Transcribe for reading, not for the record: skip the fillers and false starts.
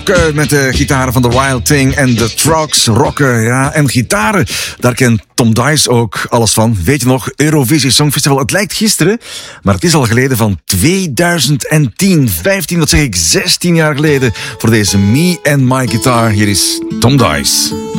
Met de gitaren van The Wild Thing en The Trucks, rocken, ja. En gitaren, daar kent Tom Dice ook alles van. Weet je nog, Eurovisie Songfestival, het lijkt gisteren, maar het is al geleden van 2010, 15, wat zeg ik, 16 jaar geleden, voor deze Me and My Guitar. Hier is Tom Dice.